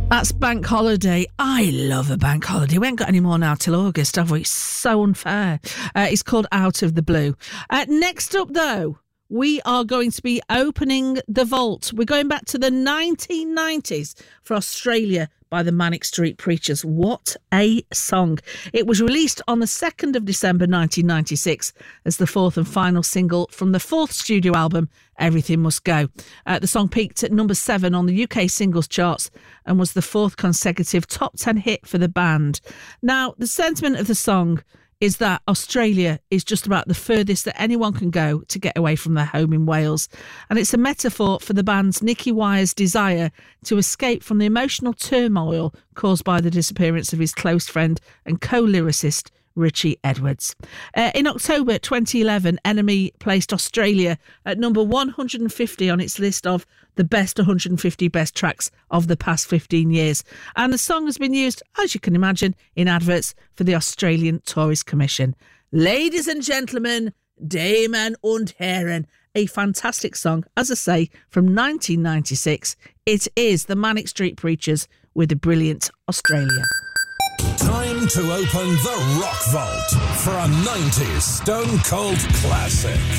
That's Bank Holiday. I love a bank holiday. We ain't got any more now till August, have we? It's so unfair. It's called Out of the Blue. Next up, though, we are going to be opening the vault. We're going back to the 1990s for Australia by the Manic Street Preachers. What a song. It was released on the 2nd of December 1996 as the fourth and final single from the fourth studio album, Everything Must Go. The song peaked at number 7 on the UK singles charts and was the fourth consecutive top 10 hit for the band. Now, the sentiment of the song is that Australia is just about the furthest that anyone can go to get away from their home in Wales. And it's a metaphor for the band's Nicky Wire's desire to escape from the emotional turmoil caused by the disappearance of his close friend and co-lyricist Richie Edwards. In October 2011, Enemy placed Australia at number 150 on its list of the best 150 best tracks of the past 15 years. And the song has been used, as you can imagine, in adverts for the Australian Tourist Commission. Ladies and gentlemen, Damen und Herren, a fantastic song, as I say, from 1996. It is the Manic Street Preachers with a brilliant Australia. Time to open the Rock Vault for a 90s Stone Cold classic.